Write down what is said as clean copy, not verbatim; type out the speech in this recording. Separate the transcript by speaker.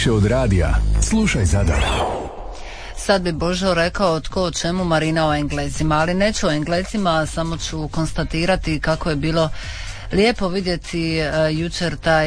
Speaker 1: više od radija. Slušaj Zadar.
Speaker 2: Sad bi Božo rekao tko o čemu, Marina o Englezima, ali neću o Englezima, samo ću konstatirati kako je bilo lijepo vidjeti jučer taj